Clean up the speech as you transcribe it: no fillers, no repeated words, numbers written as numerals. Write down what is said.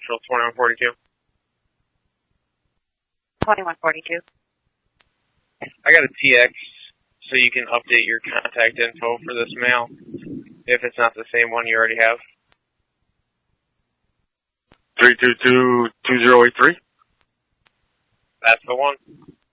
Central 2142. 2142. I got a TX, so you can update your contact info for this mail, if it's not the same one you already have. 322-2083. That's the one.